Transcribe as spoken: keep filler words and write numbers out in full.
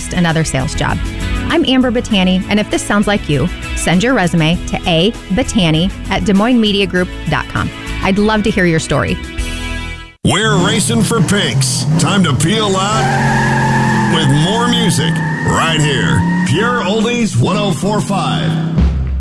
just another sales job. I'm Amber Battani, and if this sounds like you, send your resume to a battani at des moines media group dot com. I'd love to hear your story. We're racing for pinks. Time to peel out with more music right here. Pure Oldies one oh four point five.